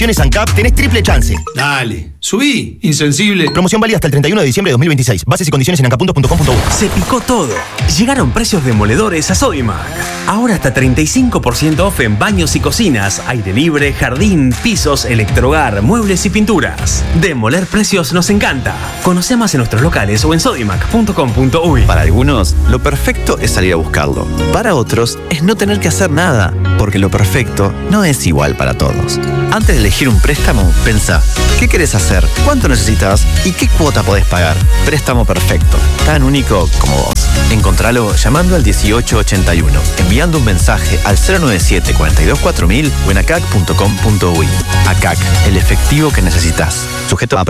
Tienes ANCAP, tenés triple chance. Dale, subí, insensible. Promoción válida hasta el 31 de diciembre de 2026. Bases y condiciones en ancap.com.uy. Se picó todo. Llegaron precios demoledores a Sodimac. Ahora hasta 35% off en baños y cocinas, aire libre, jardín, pisos, electrohogar, muebles y pinturas. Demoler precios nos encanta. Conoce más en nuestros locales o en sodimac.com.uy. Para algunos, lo perfecto es salir a buscarlo. Para otros, es no tener que hacer nada, porque lo perfecto no es igual para todos. Antes de elegir un préstamo, pensá, ¿qué querés hacer? ¿Cuánto necesitas? ¿Y qué cuota podés pagar? Préstamo perfecto, tan único como vos. Encontralo llamando al 1881, enviando un mensaje al 097 42 4000 o en acac.com.uy. ACAC, el efectivo que necesitas. Sujeto a